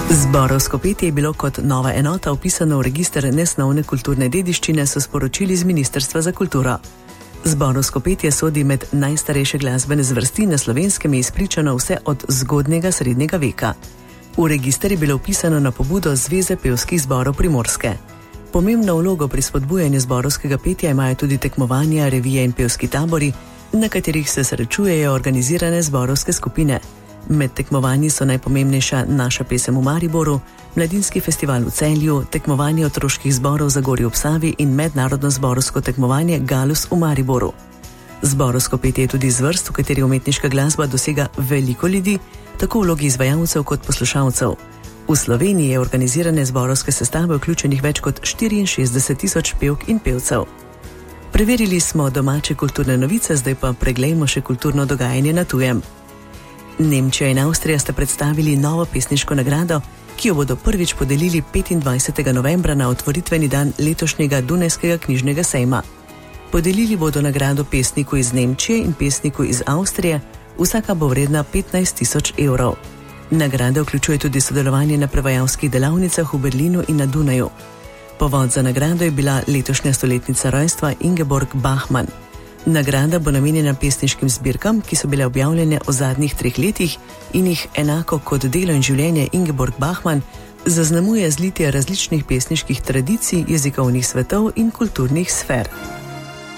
Zborovsko petje je bilo kot nova enota vpisano v register nesnovne kulturne dediščine, so sporočili z Ministrstva za kulturo. Zborovsko petje sodi med najstarejše glasbene zvrsti na Slovenskem, je izpričano vse od zgodnjega srednjega veka. V register je bilo vpisano na pobudo Zveze pevskih zborov Primorske. Pomembno vlogo pri spodbujanju zborovskega petja imajo tudi tekmovanja, revije in pevski tabori, na katerih se srečujejo organizirane zborovske skupine. Med tekmovanji so najpomembnejša Naša pesem v Mariboru, Mladinski festival v Celju, tekmovanje otroških zborov Zagorje ob Savi in mednarodno zborovsko tekmovanje Galus v Mariboru. Zborovsko petje je tudi zvrst, v kateri umetniška glasba dosega veliko ljudi, tako v vlogi izvajalcev kot poslušalcev. V Sloveniji je organizirane zborovske sestave vključenih več kot 64.000 pevk in pevcev. Preverili smo domače kulturne novice, zdaj pa preglejmo še kulturno dogajanje na tujem. Nemčija in Avstrija sta predstavili novo pesniško nagrado, ki jo bodo prvič podelili 25. novembra na otvoritveni dan letošnjega Dunajskega knjižnega sejma. Podelili bodo nagrado pesniku iz Nemčije in pesniku iz Avstrije, vsaka bo vredna 15.000 evrov. Nagrada vključuje tudi sodelovanje na prevajalskih delavnicah v Berlinu in na Dunaju. Povod za nagrado je bila letošnja stoletnica rojstva Ingeborg Bachmann. Nagrada bo namenjena pesniškim zbirkam, ki so bile objavljene v zadnjih 3 letih in jih enako kot delo in življenje Ingeborg Bachmann zaznamuje zlitje različnih pesniških tradicij, jezikovnih svetov in kulturnih sfer.